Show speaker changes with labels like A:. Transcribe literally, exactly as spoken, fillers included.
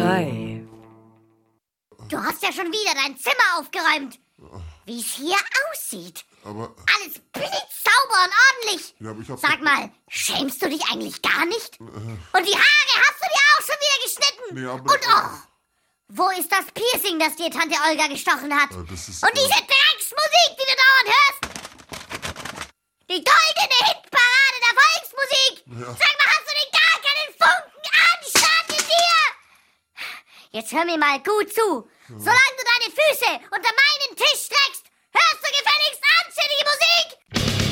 A: Hi.
B: Du hast ja schon wieder dein Zimmer aufgeräumt. Wie es hier aussieht.
C: Aber...
B: Alles blitzsauber und ordentlich.
C: Ja, aber ich hab...
B: Sag mal, schämst du dich eigentlich gar nicht? Und die Haare hast du dir auch schon wieder geschnitten?
C: Nee, aber...
B: Und oh, wo ist das Piercing, das dir Tante Olga gestochen hat?
C: Äh, das ist,
B: Und diese
C: äh,
B: Drecksmusik, die du dauernd hörst? Die goldene Hitparade der Volksmusik!
C: Ja.
B: Sag mal, hast du denn gar keinen Funken Anstand in dir? Jetzt hör mir mal gut zu. Solange du deine Füße unter meinen